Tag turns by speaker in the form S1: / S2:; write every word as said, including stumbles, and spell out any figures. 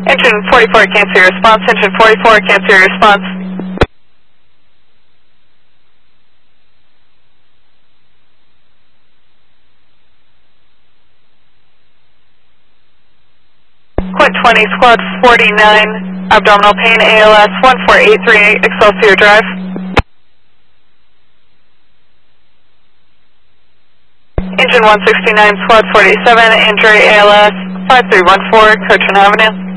S1: Engine forty-four, can't see your response. Engine forty-four, can't see your response. Quint twenty, squad forty-nine, abdominal pain, A L S one four eight three eight, Excelsior Drive. Engine one sixty-nine, squad forty-seven, injury A L S five three one four, Cochin Avenue.